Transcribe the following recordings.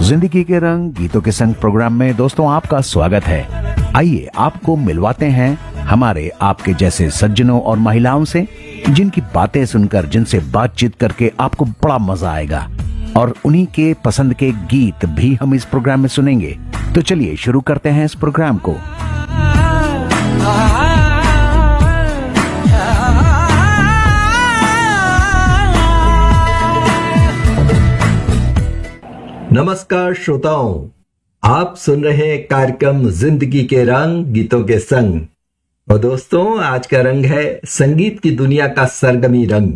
जिंदगी के रंग गीतों के संग प्रोग्राम में दोस्तों आपका स्वागत है। आइए आपको मिलवाते हैं हमारे आपके जैसे सज्जनों और महिलाओं से, जिनकी बातें सुनकर, जिनसे बातचीत करके आपको बड़ा मजा आएगा और उन्हीं के पसंद के गीत भी हम इस प्रोग्राम में सुनेंगे। तो चलिए शुरू करते हैं इस प्रोग्राम को। नमस्कार श्रोताओं, आप सुन रहे हैं कार्यक्रम जिंदगी के रंग गीतों के संग। और दोस्तों, आज का रंग है संगीत की दुनिया का सरगमी रंग।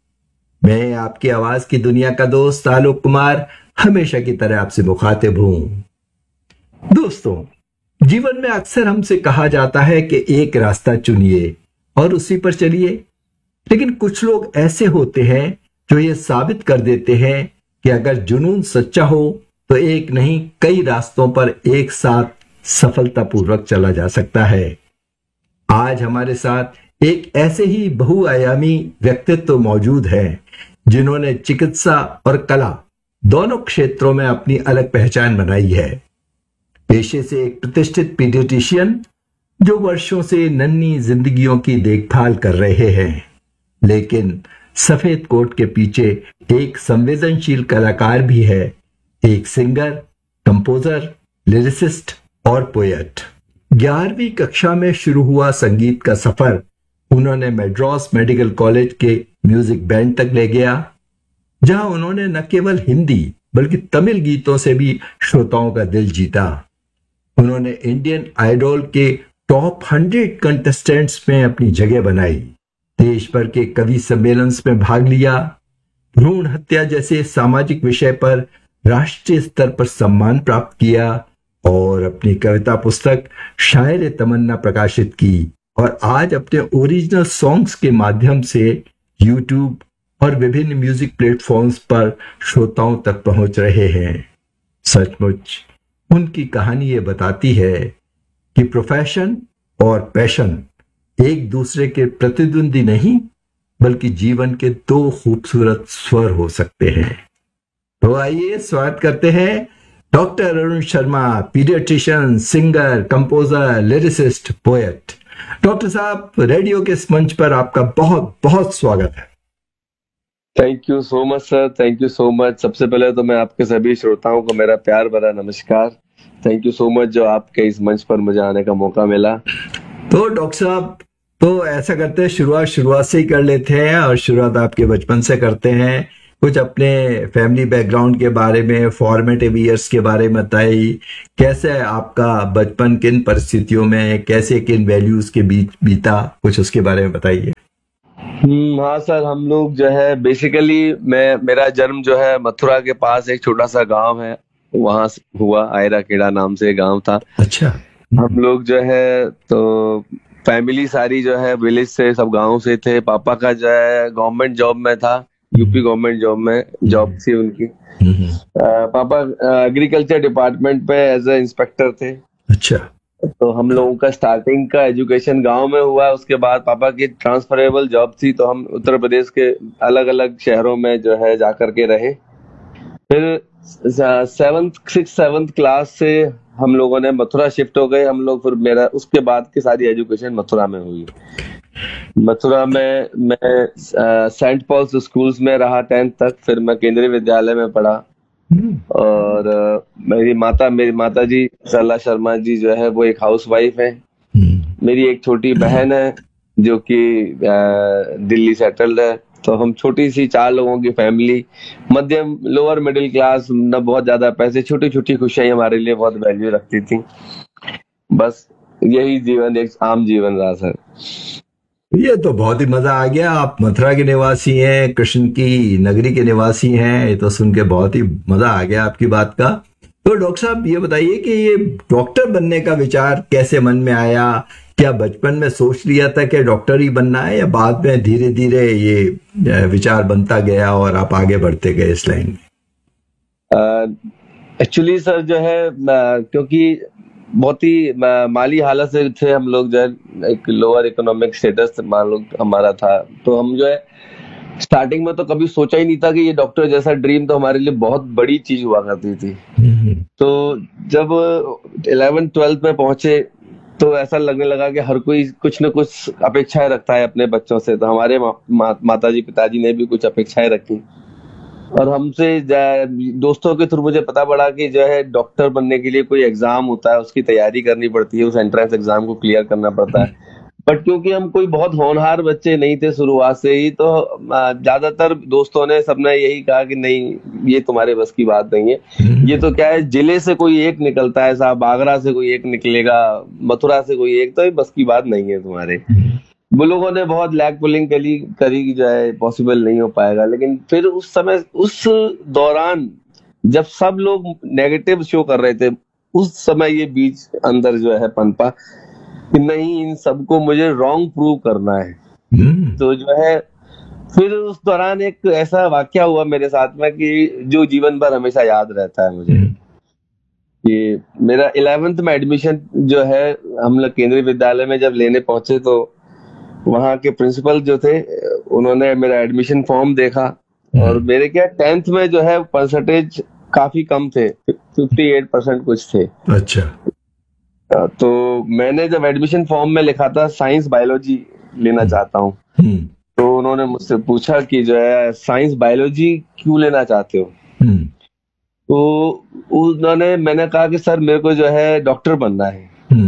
मैं आपकी आवाज की दुनिया का दोस्त आलोक कुमार हमेशा की तरह आपसे मुखातिब हूं। दोस्तों, जीवन में अक्सर हमसे कहा जाता है कि एक रास्ता चुनिए और उसी पर चलिए, लेकिन कुछ लोग ऐसे होते हैं जो ये साबित कर देते हैं कि अगर जुनून सच्चा हो तो एक नहीं कई रास्तों पर एक साथ सफलतापूर्वक चला जा सकता है। आज हमारे साथ एक ऐसे ही बहुआयामी व्यक्तित्व मौजूद है जिन्होंने चिकित्सा और कला दोनों क्षेत्रों में अपनी अलग पहचान बनाई है। पेशे से एक प्रतिष्ठित पीडियाट्रिशियन जो वर्षों से नन्ही जिंदगियों की देखभाल कर रहे हैं, लेकिन सफेद कोट के पीछे एक संवेदनशील कलाकार भी है, एक सिंगर, कंपोजर, लिरिसिस्ट और पोएट। 11वीं कक्षा में शुरू हुआ संगीत का सफर उन्होंने मैड्रास मेडिकल कॉलेज के म्यूजिक बैंड तक ले गया, जहां उन्होंने न केवल हिंदी बल्कि तमिल गीतों से भी श्रोताओं का दिल जीता। उन्होंने इंडियन आइडल के टॉप 100 कंटेस्टेंट्स में अपनी जगह बनाई, देश भर के कवि सम्मेलन में भाग लिया, भ्रूण हत्या जैसे सामाजिक विषय पर राष्ट्रीय स्तर पर सम्मान प्राप्त किया और अपनी कविता पुस्तक शायर तमन्ना प्रकाशित की, और आज अपने ओरिजिनल सॉन्ग्स के माध्यम से यूट्यूब और विभिन्न म्यूजिक प्लेटफॉर्म्स पर श्रोताओं तक पहुंच रहे हैं। सचमुच उनकी कहानी ये बताती है कि प्रोफेशन और पैशन एक दूसरे के प्रतिद्वंदी नहीं बल्कि जीवन के दो खूबसूरत स्वर हो सकते हैं। तो आइए स्वागत करते हैं doctor Arun Sharma, paediatrician, singer, composer, lyricist, poet. Doctor साहब, रेडियो के इस मंच पर आपका बहुत बहुत स्वागत है। Thank you so much sir, thank you so much. सबसे पहले तो मैं आपके सभी श्रोताओं को मेरा प्यार भरा नमस्कार। थैंक यू सो मच जो आपके इस मंच पर मुझे आने का मौका मिला। तो डॉक्टर साहब, तो ऐसा करते हैं, शुरुआत से ही कर लेते हैं और शुरुआत आपके बचपन से करते हैं। कुछ अपने फैमिली बैकग्राउंड के बारे में, फॉर्मेटिव ईयर्स के बारे में बताइए। कैसे आपका बचपन किन परिस्थितियों में, कैसे किन वैल्यूज के बीच बीता, कुछ उसके बारे में बताइए। हाँ सर, हम लोग जो है बेसिकली मेरा जन्म जो है मथुरा के पास एक छोटा सा गांव है, वहां हुआ। आयरा खेड़ा नाम से गांव था। अच्छा। हम लोग जो है तो फैमिली सारी जो है विलेज से, सब गांव से थे। पापा का जो है गवर्नमेंट जॉब में था, यूपी गवर्नमेंट जॉब में जॉब थी उनकी। पापा एग्रीकल्चर डिपार्टमेंट पे एज ए इंस्पेक्टर थे। अच्छा। तो हम लोगों का स्टार्टिंग का एजुकेशन गांव में हुआ। उसके बाद पापा की ट्रांसफरेबल जॉब थी, तो हम उत्तर प्रदेश के अलग अलग शहरों में जो है जाकर के रहे। फिर 6th-7th क्लास से हम लोगों ने मथुरा शिफ्ट हो गए हम लोग। फिर मेरा उसके बाद की सारी एजुकेशन मथुरा में हुई। मथुरा में मैं सेंट पॉल्स स्कूल्स में रहा 10th तक। फिर मैं केंद्रीय विद्यालय में पढ़ा। और मेरी माता जी सरला शर्मा जी जो है वो एक हाउसवाइफ है। मेरी एक छोटी बहन है जो कि दिल्ली सेटल्ड है। तो हम छोटी सी 4 लोगों की फैमिली, मध्यम लोअर मिडिल क्लास, न बहुत ज्यादा पैसे, छोटी छोटी खुशियां हमारे लिए बहुत वैल्यू रखती थी। बस यही जीवन, एक आम जीवन रहा सर। ये तो बहुत ही मजा आ गया। आप मथुरा के निवासी हैं, कृष्ण की नगरी के निवासी हैं। ये तो सुन के बहुत ही मजा आ गया आपकी बात का। तो डॉक्टर साहब, ये बताइए कि ये डॉक्टर बनने का विचार कैसे मन में आया? क्या बचपन में सोच लिया था कि डॉक्टर ही बनना है, या बाद में धीरे धीरे ये विचार बनता गया और आप आगे बढ़ते गए इस लाइन में? एक्चुअली सर जो है क्योंकि बहुत ही माली हालत से थे हम लोग, जो है एक लोअर इकोनॉमिक स्टेटस मान लो हमारा था। तो हम जो है स्टार्टिंग में तो कभी सोचा ही नहीं था कि ये डॉक्टर जैसा ड्रीम तो हमारे लिए बहुत बड़ी चीज हुआ करती थी। तो जब 11th-12th में पहुंचे तो ऐसा लगने लगा कि हर कोई कुछ न कुछ अपेक्षाएं रखता है अपने बच्चों से। तो हमारे माताजी पिताजी ने भी कुछ अपेक्षाएं रखी, और हमसे दोस्तों के थ्रू मुझे पता पड़ा कि जो है डॉक्टर बनने के लिए कोई एग्जाम होता है, उसकी तैयारी करनी पड़ती है, उस एंट्रेंस एग्जाम को क्लियर करना पड़ता है। बट क्योंकि हम कोई बहुत होनहार बच्चे नहीं थे शुरुआत से ही, तो ज्यादातर दोस्तों ने सबने यही कहा कि नहीं, ये तुम्हारे बस की बात नहीं है। ये तो क्या है, जिले से कोई एक निकलता है साहब, आगरा से कोई एक निकलेगा, मथुरा से कोई एक, तो ये बस की बात नहीं है तुम्हारे। वो लोगों ने बहुत लैग पुलिंग करी कि जो है पॉसिबल नहीं हो पाएगा। लेकिन फिर उस समय, उस दौरान जब सब लोग नेगेटिव शो कर रहे थे, उस समय ये बीच अंदर जो है पनपा कि नहीं, इन सबको मुझे रॉन्ग प्रूव करना है। तो जो है फिर उस दौरान एक ऐसा वाकया हुआ मेरे साथ में कि जो जीवन भर हमेशा याद रहता है मुझे। कि मेरा 11th में एडमिशन जो है, हम लोग केंद्रीय विद्यालय में जब लेने पहुंचे तो वहां के प्रिंसिपल जो थे, उन्होंने मेरा एडमिशन फॉर्म देखा, और मेरे क्या 10th में जो है परसेंटेज काफी कम थे, 58% कुछ थे। अच्छा। तो मैंने जब एडमिशन फॉर्म में लिखा था साइंस बायोलॉजी लेना चाहता हूँ, तो उन्होंने मुझसे पूछा कि जो है साइंस बायोलॉजी क्यों लेना चाहते हो। तो मैंने कहा कि सर मेरे को जो है डॉक्टर बनना है।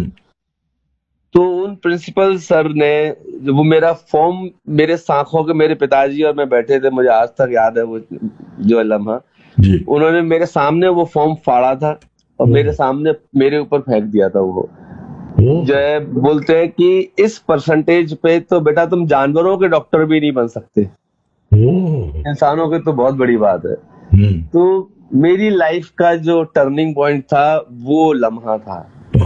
तो उन प्रिंसिपल सर ने, जो वो मेरा फॉर्म मेरे सांखों के, मेरे पिताजी और मैं बैठे थे, मुझे आज तक याद है वो जो लम्हा। उन्होंने मेरे सामने वो फॉर्म फाड़ा था और मेरे सामने, मेरे ऊपर फेंक दिया था। वो जो है बोलते हैं कि इस परसेंटेज पे तो बेटा तुम जानवरों के डॉक्टर भी नहीं बन सकते, इंसानों के तो बहुत बड़ी बात है। तो मेरी लाइफ का जो टर्निंग पॉइंट था वो लम्हा था।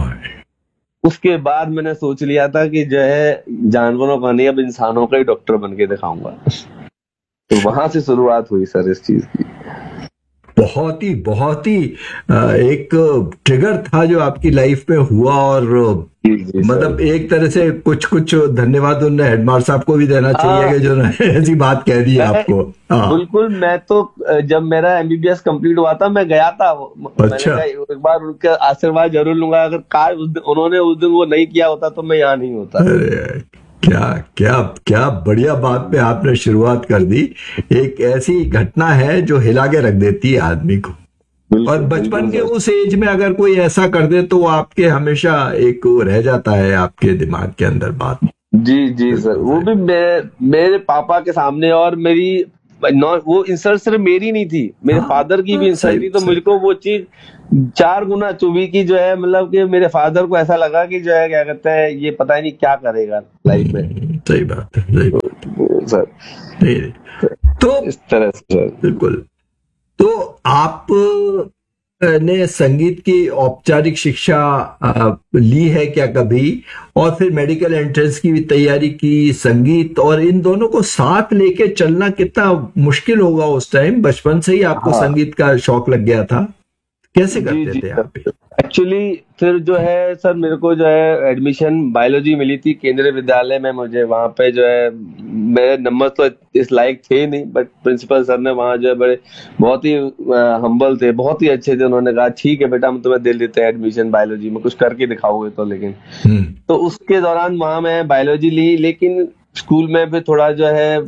उसके बाद मैंने सोच लिया था कि जो है जानवरों का नहीं, अब इंसानों का ही डॉक्टर बन के दिखाऊंगा। तो वहां से शुरुआत हुई सर इस चीज की। बहुत ही एक ट्रिगर था जो आपकी लाइफ में हुआ, और मतलब एक तरह से कुछ धन्यवाद उन हेडमास्टर साहब को भी देना चाहिए कि जो ऐसी बात कह दी आपको। बिल्कुल। मैं तो जब मेरा MBBS कंप्लीट हुआ था, मैं गया था। अच्छा। मैंने कहा एक बार उनका आशीर्वाद जरूर लूंगा, अगर काश उन्होंने उस दिन वो नहीं किया होता तो मैं यहाँ नहीं होता। क्या क्या क्या बढ़िया बात पे आपने शुरुआत कर दी। एक ऐसी घटना है जो हिला के रख देती है आदमी को, और बचपन के उस एज में अगर कोई ऐसा कर दे तो आपके हमेशा एक रह जाता है आपके दिमाग के अंदर बात। जी सर, वो भी मेरे पापा के सामने, और मेरी वो इंसल्ट सिर्फ मेरी नहीं थी, मेरे फादर की भी इंसल्ट थी। तो मुझको वो चीज 4 गुना चुभी की जो है, मतलब कि मेरे फादर को ऐसा लगा कि जो है क्या कहते हैं, ये पता ही नहीं क्या करेगा लाइफ में। सही बात है सर। तो इस तरह से सर। बिल्कुल। तो आप ने संगीत की औपचारिक शिक्षा ली है क्या कभी, और फिर मेडिकल एंट्रेंस की भी तैयारी की, संगीत और इन दोनों को साथ लेके चलना कितना मुश्किल होगा उस टाइम? बचपन से ही आपको संगीत का शौक लग गया था, कैसे करते थे आप? एक्चुअली फिर जो है सर, मेरे को जो है एडमिशन बायोलॉजी मिली थी केंद्रीय विद्यालय में। मुझे वहां पे जो है, मेरे नंबर तो इस लायक थे नहीं, बट प्रिंसिपल सर ने वहां जो है बहुत ही हम्बल थे, बहुत ही अच्छे थे। उन्होंने कहा ठीक है बेटा, हम तुम्हें दे देते हैं एडमिशन बायोलॉजी में, कुछ करके दिखाओगे तो। लेकिन तो उसके दौरान वहां मैं बायोलॉजी ली, लेकिन स्कूल में भी थोड़ा जो है,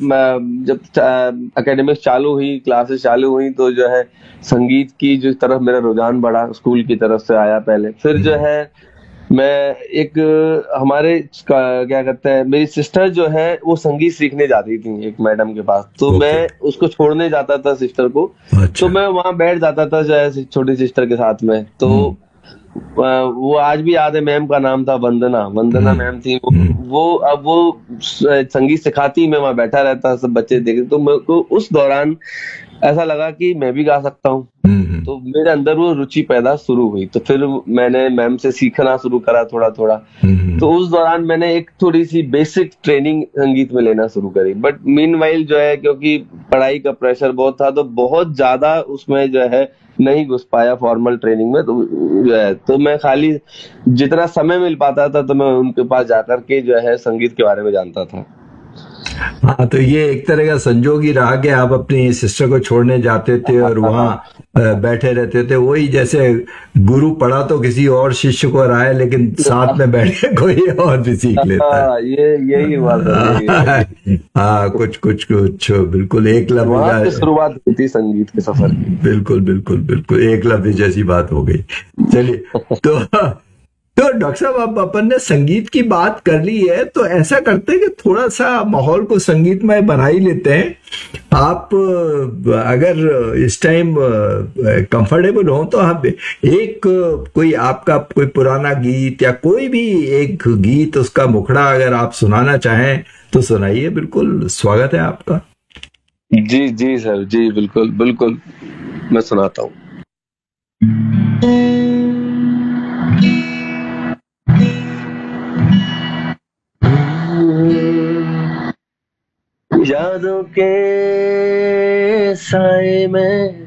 जब एकेडमिक्स चालू हुई, क्लासेस चालू हुई, तो जो है संगीत की जो तरफ मेरा रुझान बढ़ा, स्कूल की तरफ से आया पहले। फिर जो है मैं एक हमारे क्या कहते हैं, मेरी सिस्टर जो है वो संगीत सीखने जाती थी एक मैडम के पास, तो मैं उसको छोड़ने जाता था सिस्टर को। तो मैं वहां बैठ जाता था जो है छोटी सिस्टर के साथ में। तो वो आज भी याद है, मैम का नाम था वंदना मैम थी। वो संगीत सिखाती, मैं वहां बैठा रहता, सब बच्चे देखते। तो मेरे को उस दौरान ऐसा लगा कि मैं भी गा सकता हूँ, तो मेरे अंदर वो रुचि पैदा शुरू हुई। तो फिर मैंने मैम से सीखना शुरू करा थोड़ा थोड़ा। तो उस दौरान मैंने एक थोड़ी सी बेसिक ट्रेनिंग संगीत में लेना शुरू करी। बट मीनवाइल जो है, क्योंकि पढ़ाई का प्रेशर बहुत था, तो बहुत ज्यादा उसमें जो है नहीं घुस पाया फॉर्मल ट्रेनिंग में। तो जो है, तो मैं खाली जितना समय मिल पाता था तो मैं उनके पास जाकर के जो है संगीत के बारे में जानता था। हाँ, तो ये एक तरह का संजोग ही रहा कि आप अपनी सिस्टर को छोड़ने जाते थे और वहाँ बैठे रहते थे। वही जैसे गुरु पढ़ा तो किसी और शिष्य को रहा है, लेकिन साथ में बैठे कोई और भी सीख लेता है। हाँ, ये यही बात है। हाँ, कुछ बिल्कुल एकलव्य वहां से का। शुरुआत हुई थी संगीत के सफर की। बिल्कुल बिल्कुल बिल्कुल एकलव्य जैसी बात हो गई। चलिए, तो डॉक्टर साहब, अब अपन ने संगीत की बात कर ली है, तो ऐसा करते हैं कि थोड़ा सा माहौल को संगीतमय बना ही लेते हैं। आप अगर इस टाइम कंफर्टेबल हो तो आप एक कोई आपका कोई पुराना गीत या कोई भी एक गीत, उसका मुखड़ा अगर आप सुनाना चाहें तो सुनाइए। बिल्कुल स्वागत है आपका। जी जी सर, जी बिल्कुल बिल्कुल, मैं सुनाता हूँ। यादों के साए में